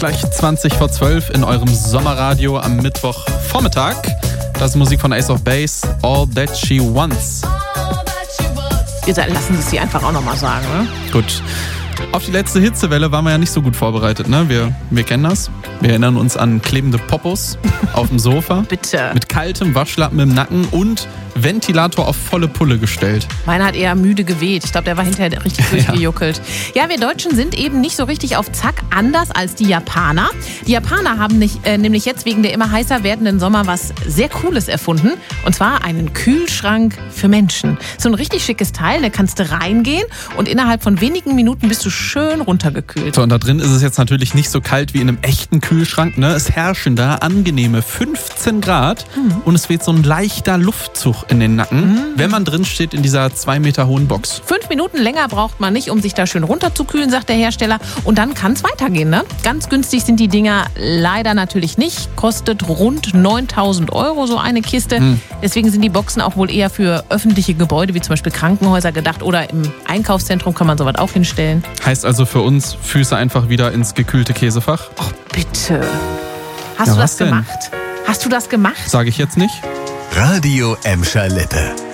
gleich 20 vor 12 in eurem Sommerradio am Mittwochvormittag. Das ist Musik von Ace of Base, All That She Wants. Lassen Sie es sie einfach auch nochmal sagen, ne? Gut. Auf die letzte Hitzewelle waren wir ja nicht so gut vorbereitet, ne? Wir kennen das. Wir erinnern uns an klebende Popos auf dem Sofa. Bitte. Mit kaltem Waschlappen im Nacken und Ventilator auf volle Pulle gestellt. Meiner hat eher müde geweht. Ich glaube, der war hinterher richtig durchgejuckelt. Ja, wir Deutschen sind eben nicht so richtig auf Zack, anders als die Japaner. Die Japaner haben nämlich jetzt wegen der immer heißer werdenden Sommer was sehr Cooles erfunden. Und zwar einen Kühlschrank für Menschen. So ein richtig schickes Teil, da kannst du reingehen und innerhalb von wenigen Minuten bist du schön runtergekühlt. So, und da drin ist es jetzt natürlich nicht so kalt wie in einem echten Kühlschrank, ne? Es herrschen da angenehme 15 Grad und es weht so ein leichter Luftzug in den Nacken, wenn man drin steht in dieser 2 Meter hohen Box. 5 Minuten länger braucht man nicht, um sich da schön runterzukühlen, sagt der Hersteller. Und dann kann es weitergehen, ne? Ganz günstig sind die Dinger leider natürlich nicht. Kostet rund 9.000 € so eine Kiste. Deswegen sind die Boxen auch wohl eher für öffentliche Gebäude, wie zum Beispiel Krankenhäuser gedacht. Oder im Einkaufszentrum kann man sowas auch hinstellen. Heißt also für uns, Füße einfach wieder ins gekühlte Käsefach? Oh, bitte. Hast du das gemacht? Hast du das gemacht? Sage ich jetzt nicht. Radio Emscher Lippe.